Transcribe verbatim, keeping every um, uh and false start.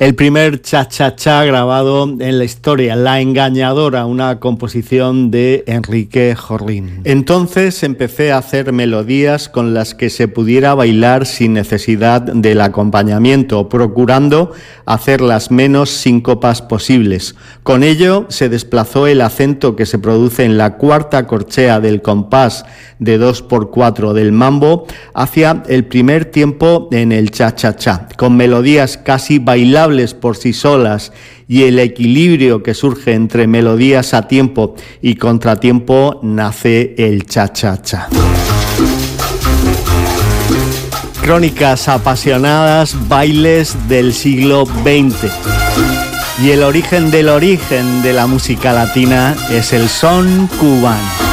El primer cha-cha-cha grabado en la historia, La Engañadora, una composición de Enrique Jorrín. Entonces empecé a hacer melodías con las que se pudiera bailar sin necesidad del acompañamiento, procurando hacer las menos síncopas posibles. Con ello se desplazó el acento que se produce en la cuarta corchea del compás de dos por cuatro del mambo hacia el primer tiempo en el cha-cha-cha, con melodías casi bailables por sí solas y el equilibrio que surge entre melodías a tiempo y contratiempo nace el cha-cha-cha. Crónicas apasionadas, bailes del siglo veinte. Y el origen del origen de la música latina es el son cubano.